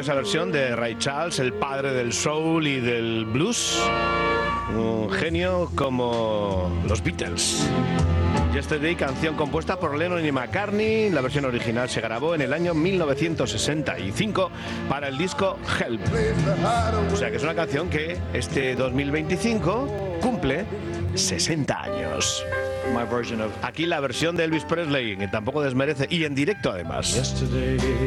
maravillosa versión de Ray Charles, el padre del soul y del blues. Un genio como los Beatles. Yesterday, canción compuesta por Lennon y McCartney. La versión original se grabó en el año 1965 para el disco Help. O sea que es una canción que este 2025 cumple 60 años. Aquí la versión de Elvis Presley, que tampoco desmerece, y en directo además.